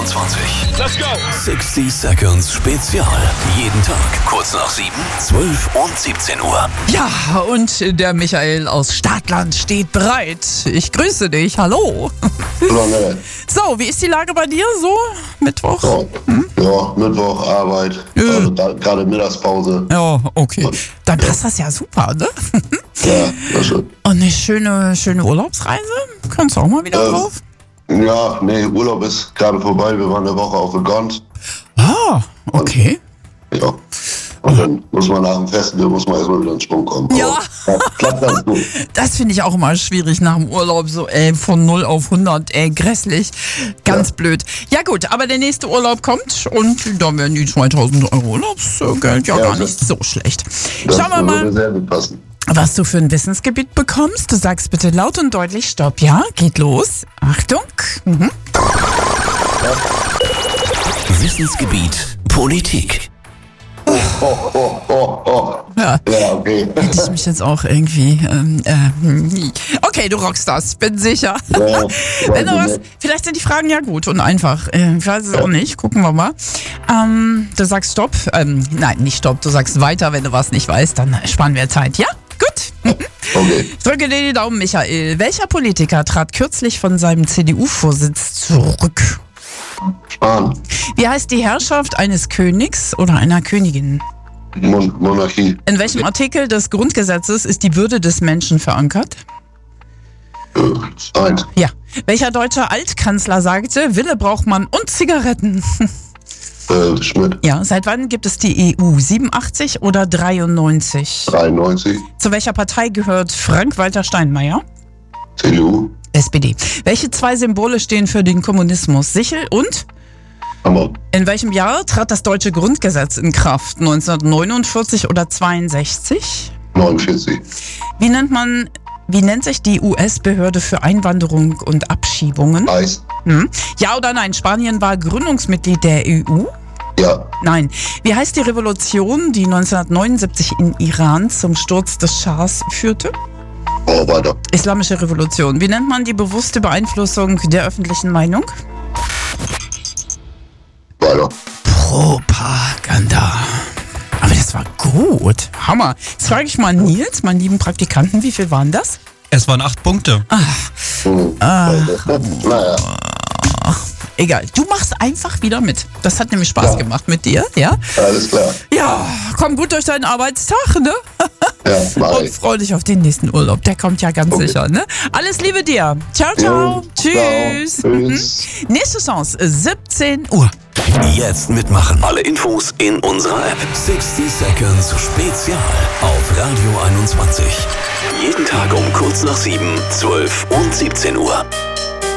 21. Let's go! 60 Seconds Spezial. Jeden Tag kurz nach 7, 12 und 17 Uhr. Ja, und der Michael aus Stadtland steht bereit. Ich grüße dich. Hallo. Hallo, ne? So, wie ist die Lage bei dir so? Mittwoch? Ja, Mittwoch, Arbeit, also gerade Mittagspause. Ja, okay. Dann passt das ja super, ne? Ja, das schon. Und eine schöne Urlaubsreise? Kannst du auch mal wieder drauf? Ja, nee, Urlaub ist gerade vorbei. Wir waren eine Woche auf der Gond. Ah, okay. Ja. Und dann muss man nach dem Festival erstmal wieder in Schwung kommen. Ja. Aber klappt ganz gut. Das finde ich auch immer schwierig nach dem Urlaub, so von 0 auf 100, grässlich, ganz blöd. Ja gut, aber der nächste Urlaub kommt und da werden die 2000 Euro Urlaubsgeld ja gar nicht so schlecht. Schauen wir mal, würde sehr gut passen. was du für ein Wissensgebiet bekommst. Du sagst bitte laut und deutlich Stopp, ja? Geht los. Achtung. Wissensgebiet Politik. Ja. Ja, okay. Hätte ich mich jetzt auch irgendwie. Okay, du rockst das, bin sicher. Ja, Wenn du was, vielleicht sind die Fragen ja gut und einfach. Ich weiß es auch nicht. Gucken wir mal. Du sagst Stopp. Nein, nicht Stopp. Du sagst weiter, wenn du was nicht weißt. Dann sparen wir Zeit. Ja? Gut. Okay. Ich drücke dir die Daumen, Michael. Welcher Politiker trat kürzlich von seinem CDU-Vorsitz zurück? Spahn. Wie heißt die Herrschaft eines Königs oder einer Königin? Monarchie. In welchem Artikel des Grundgesetzes ist die Würde des Menschen verankert? Eins. Ja. Welcher deutsche Altkanzler sagte, Wille braucht man und Zigaretten? Schmidt. Ja, seit wann gibt es die EU? 87 oder 93? 93. Zu welcher Partei gehört Frank-Walter Steinmeier? CDU. SPD. Welche zwei Symbole stehen für den Kommunismus? Sichel und? Hammer. In welchem Jahr trat das deutsche Grundgesetz in Kraft? 1949 oder 62? 49. Wie nennt sich die US-Behörde für Einwanderung und Abschiebungen? Eis. Ja oder nein? Spanien war Gründungsmitglied der EU? Ja. Nein. Wie heißt die Revolution, die 1979 in Iran zum Sturz des Schahs führte? Weiter. Islamische Revolution. Wie nennt man die bewusste Beeinflussung der öffentlichen Meinung? Weiter. Propaganda. Aber das war gut. Hammer. Jetzt frage ich mal Nils, meinen lieben Praktikanten, wie viel waren das? Es waren 8 Punkte. Naja. Egal, du machst einfach wieder mit. Das hat nämlich Spaß gemacht mit dir, ja? Alles klar. Ja, komm gut durch deinen Arbeitstag, ne? Ja, mach Und ich. freu dich auf den nächsten Urlaub. Der kommt ja ganz sicher, ne? Alles Liebe dir. Ciao, ciao. Jo, Tschüss. ciao. Tschüss. Nächste Chance, 17 Uhr. Jetzt mitmachen. Alle Infos in unserer App. 60 Seconds Spezial auf Radio 21. Jeden Tag um kurz nach 7, 12 und 17 Uhr.